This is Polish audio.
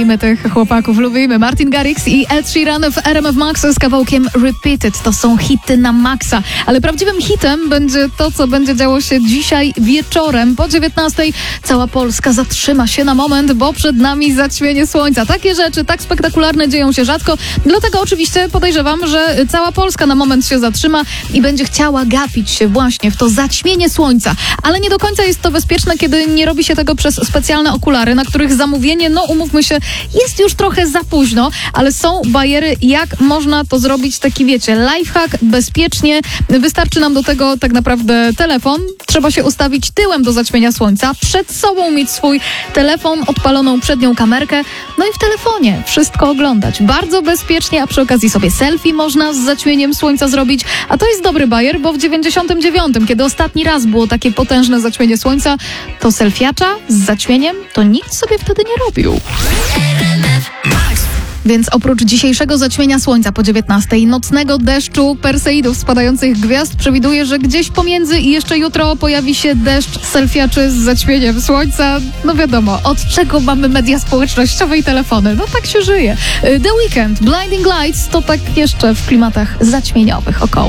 Lubimy tych chłopaków, lubimy. Martin Garrix i Ed Sheeran w RMF Max z kawałkiem Repeated. To są hity na maksa. Ale prawdziwym hitem będzie to, co będzie działo się dzisiaj wieczorem. Po 19:00 cała Polska zatrzyma się na moment, bo przed nami zaćmienie słońca. Takie rzeczy tak spektakularne dzieją się rzadko. Dlatego oczywiście podejrzewam, że cała Polska na moment się zatrzyma i będzie chciała gapić się właśnie w to zaćmienie słońca. Ale nie do końca jest to bezpieczne, kiedy nie robi się tego przez specjalne okulary, na których zamówienie, no umówmy się, jest już trochę za późno, ale są bariery, jak można to zrobić, taki wiecie, lifehack, bezpiecznie. Wystarczy nam do tego tak naprawdę telefon. Trzeba się ustawić tyłem do zaćmienia słońca, przed sobą mieć swój telefon, odpaloną przednią kamerkę, no i w telefonie wszystko oglądać. Bardzo bezpiecznie, a przy okazji sobie selfie można z zaćmieniem słońca zrobić, a to jest dobry bajer, bo w 99, kiedy ostatni raz było takie potężne zaćmienie słońca, to selfiacza z zaćmieniem to nikt sobie wtedy nie robił. Więc oprócz dzisiejszego zaćmienia słońca po 19:00, nocnego deszczu Perseidów spadających gwiazd, przewiduję, że gdzieś pomiędzy i jeszcze jutro pojawi się deszcz selfiaczy z zaćmieniem słońca. No wiadomo, od czego mamy media społecznościowe i telefony. No tak się żyje. The Weeknd, Blinding Lights to tak jeszcze w klimatach zaćmieniowych około.